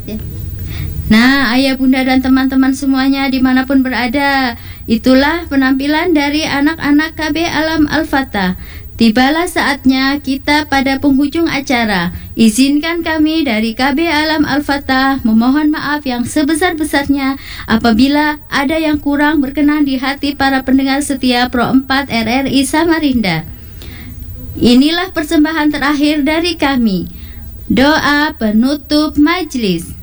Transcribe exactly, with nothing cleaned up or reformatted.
ya. Nah, ayah, bunda, dan teman-teman semuanya dimanapun berada, itulah penampilan dari anak-anak K B Alam Al-Fatah. Tibalah saatnya kita pada penghujung acara. Izinkan kami dari K B Alam Al-Fatah memohon maaf yang sebesar-besarnya apabila ada yang kurang berkenan di hati para pendengar setia Pro empat R R I Samarinda. Inilah persembahan terakhir dari kami. Doa penutup majelis.